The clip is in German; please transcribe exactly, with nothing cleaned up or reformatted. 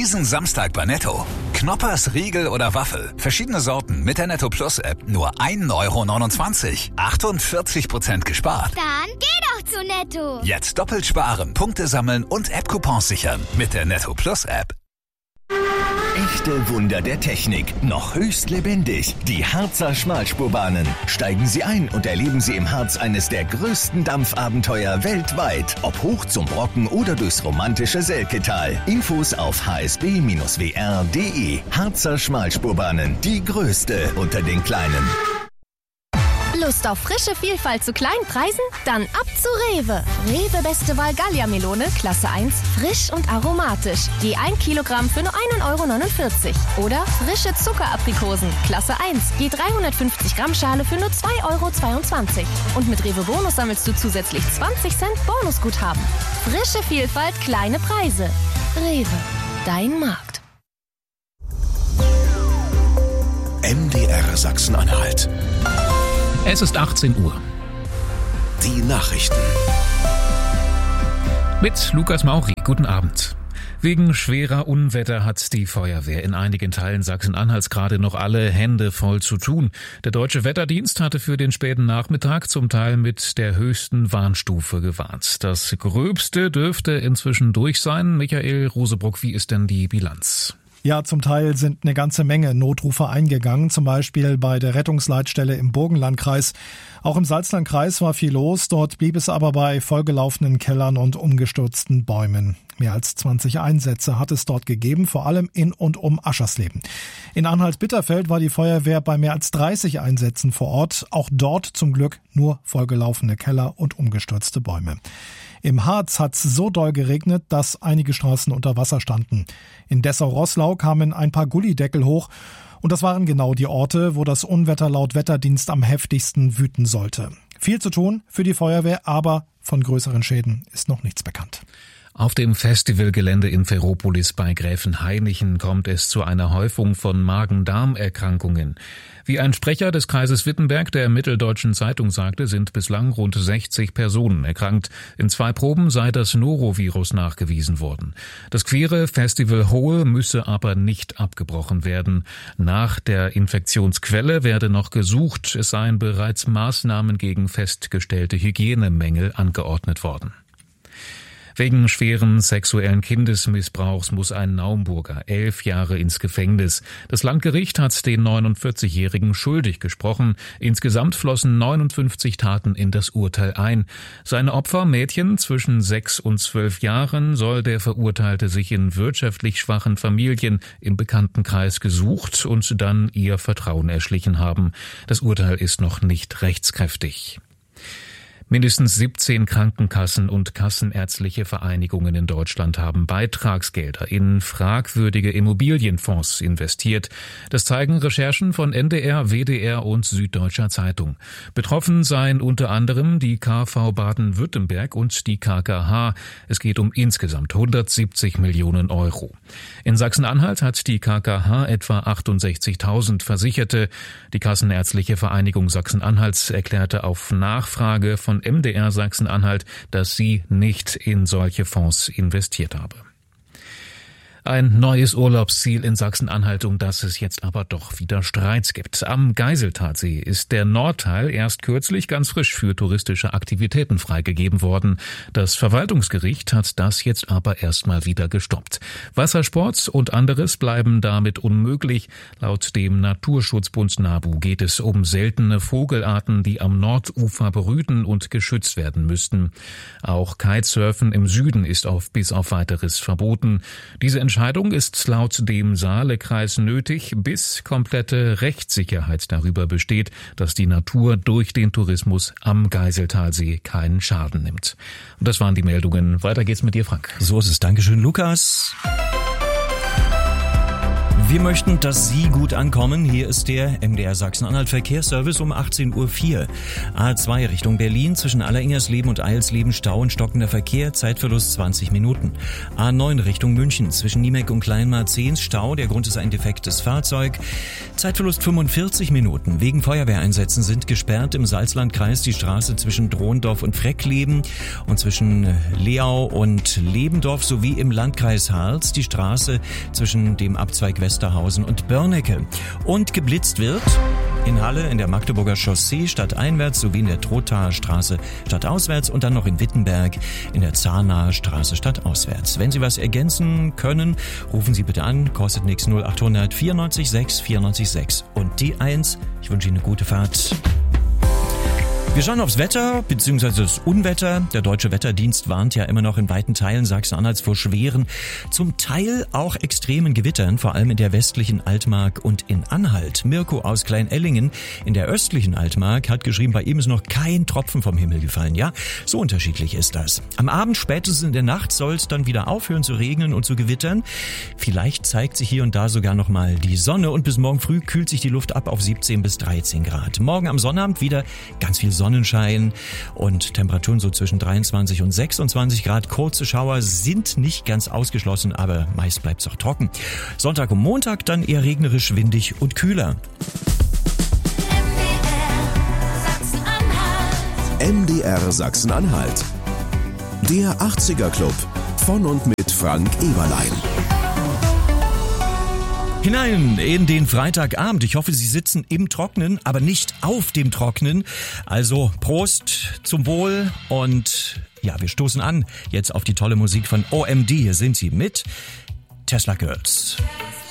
Diesen Samstag bei Netto. Knoppers, Riegel oder Waffel. Verschiedene Sorten mit der Netto Plus App. Nur ein Euro neunundzwanzig. achtundvierzig Prozent gespart. Dann geh doch zu Netto. Jetzt doppelt sparen, Punkte sammeln und App-Coupons sichern. Mit der Netto Plus App. Echte Wunder der Technik, noch höchst lebendig. Die Harzer Schmalspurbahnen. Steigen Sie ein und erleben Sie im Harz eines der größten Dampfabenteuer weltweit. Ob hoch zum Brocken oder durchs romantische Selketal. Infos auf h s b Bindestrich w r punkt d e. Harzer Schmalspurbahnen, die größte unter den kleinen. Lust auf frische Vielfalt zu kleinen Preisen? Dann ab zu Rewe. Rewe Beste Wahl Gallia-Melone, Klasse eins, frisch und aromatisch. Je ein Kilogramm für nur ein Euro neunundvierzig. Oder frische Zuckeraprikosen, Klasse eins, je dreihundertfünfzig Gramm Schale für nur zwei Euro zweiundzwanzig. Und mit Rewe Bonus sammelst du zusätzlich zwanzig Cent Bonusguthaben. Frische Vielfalt, kleine Preise. Rewe, dein Markt. M D R Sachsen-Anhalt. Es ist achtzehn Uhr. Die Nachrichten. Mit Lukas Mauri. Guten Abend. Wegen schwerer Unwetter hat die Feuerwehr in einigen Teilen Sachsen-Anhalts gerade noch alle Hände voll zu tun. Der Deutsche Wetterdienst hatte für den späten Nachmittag zum Teil mit der höchsten Warnstufe gewarnt. Das Gröbste dürfte inzwischen durch sein. Michael Rosebruck, wie ist denn die Bilanz? Ja, zum Teil sind eine ganze Menge Notrufe eingegangen, zum Beispiel bei der Rettungsleitstelle im Burgenlandkreis. Auch im Salzlandkreis war viel los, dort blieb es aber bei vollgelaufenen Kellern und umgestürzten Bäumen. Mehr als zwanzig Einsätze hat es dort gegeben, vor allem in und um Aschersleben. In Anhalt-Bitterfeld war die Feuerwehr bei mehr als dreißig Einsätzen vor Ort, auch dort zum Glück nur vollgelaufene Keller und umgestürzte Bäume. Im Harz hat es so doll geregnet, dass einige Straßen unter Wasser standen. In Dessau-Roßlau kamen ein paar Gullideckel hoch und das waren genau die Orte, wo das Unwetter laut Wetterdienst am heftigsten wüten sollte. Viel zu tun für die Feuerwehr, aber von größeren Schäden ist noch nichts bekannt. Auf dem Festivalgelände in Ferropolis bei Gräfenhainichen kommt es zu einer Häufung von Magen-Darm-Erkrankungen. Wie ein Sprecher des Kreises Wittenberg der Mitteldeutschen Zeitung sagte, sind bislang rund sechzig Personen erkrankt. In zwei Proben sei das Norovirus nachgewiesen worden. Das queere Festival Hole müsse aber nicht abgebrochen werden. Nach der Infektionsquelle werde noch gesucht. Es seien bereits Maßnahmen gegen festgestellte Hygienemängel angeordnet worden. Wegen schweren sexuellen Kindesmissbrauchs muss ein Naumburger elf Jahre ins Gefängnis. Das Landgericht hat den neunundvierzigjährigen schuldig gesprochen. Insgesamt flossen neunundfünfzig Taten in das Urteil ein. Seine Opfer, Mädchen zwischen sechs und zwölf Jahren, soll der Verurteilte sich in wirtschaftlich schwachen Familien im Bekanntenkreis gesucht und dann ihr Vertrauen erschlichen haben. Das Urteil ist noch nicht rechtskräftig. Mindestens siebzehn Krankenkassen und kassenärztliche Vereinigungen in Deutschland haben Beitragsgelder in fragwürdige Immobilienfonds investiert. Das zeigen Recherchen von N D R, W D R und Süddeutscher Zeitung. Betroffen seien unter anderem die K V Baden-Württemberg und die K K H. Es geht um insgesamt hundertsiebzig Millionen Euro. In Sachsen-Anhalt hat die K K H etwa achtundsechzigtausend Versicherte. Die Kassenärztliche Vereinigung Sachsen-Anhalts erklärte auf Nachfrage von M D R Sachsen-Anhalt, dass sie nicht in solche Fonds investiert habe. Ein neues Urlaubsziel in Sachsen-Anhalt, um das es jetzt aber doch wieder Streits gibt. Am Geiseltalsee ist der Nordteil erst kürzlich ganz frisch für touristische Aktivitäten freigegeben worden. Das Verwaltungsgericht hat das jetzt aber erstmal wieder gestoppt. Wassersport und anderes bleiben damit unmöglich. Laut dem Naturschutzbund NABU geht es um seltene Vogelarten, die am Nordufer brüten und geschützt werden müssten. Auch Kitesurfen im Süden ist auf bis auf weiteres verboten. Diese Entscheidung ist laut dem Saalekreis nötig, bis komplette Rechtssicherheit darüber besteht, dass die Natur durch den Tourismus am Geiseltalsee keinen Schaden nimmt. Und das waren die Meldungen. Weiter geht's mit dir, Frank. So ist es. Dankeschön, Lukas. Wir möchten, dass Sie gut ankommen. Hier ist der M D R Sachsen-Anhalt Verkehrsservice um achtzehn Uhr vier. A zwei Richtung Berlin zwischen Alleringersleben und Eilsleben Stau und stockender Verkehr, Zeitverlust zwanzig Minuten. A neun Richtung München zwischen Niemek und Kleinmarzehns Stau, der Grund ist ein defektes Fahrzeug, Zeitverlust fünfundvierzig Minuten. Wegen Feuerwehreinsätzen sind gesperrt im Salzlandkreis die Straße zwischen Drohendorf und Freckleben und zwischen Leau und Lebendorf sowie im Landkreis Harz die Straße zwischen dem Abzweig Westerhausen und Börnecke. Und geblitzt wird in Halle, in der Magdeburger Chaussee stadteinwärts sowie in der Trothaer Straße stadtauswärts und dann noch in Wittenberg in der Zahnaer Straße stadtauswärts. Wenn Sie was ergänzen können, rufen Sie bitte an, kostet nichts, null achthundert vierundneunzig sechs vierundneunzig sechs und die eins. Ich wünsche Ihnen eine gute Fahrt. Wir schauen aufs Wetter bzw. das Unwetter. Der Deutsche Wetterdienst warnt ja immer noch in weiten Teilen Sachsen-Anhalts vor schweren, zum Teil auch extremen Gewittern, vor allem in der westlichen Altmark und in Anhalt. Mirko aus Klein-Ellingen in der östlichen Altmark hat geschrieben, bei ihm ist noch kein Tropfen vom Himmel gefallen. Ja, so unterschiedlich ist das. Am Abend, spätestens in der Nacht, soll es dann wieder aufhören zu regnen und zu gewittern. Vielleicht zeigt sich hier und da sogar noch mal die Sonne und bis morgen früh kühlt sich die Luft ab auf siebzehn bis dreizehn Grad. Morgen am Sonnabend wieder ganz viel Sonne. Sonnenschein und Temperaturen so zwischen dreiundzwanzig und sechsundzwanzig Grad. Kurze Schauer sind nicht ganz ausgeschlossen, aber meist bleibt es auch trocken. Sonntag und Montag dann eher regnerisch, windig und kühler. M D R Sachsen-Anhalt. Der achtziger Club von und mit Frank Eberlein. Hinein in den Freitagabend. Ich hoffe, Sie sitzen im Trocknen, aber nicht auf dem Trocknen. Also Prost, zum Wohl und ja, wir stoßen an jetzt auf die tolle Musik von O M D. Hier sind sie mit Tesla Girls.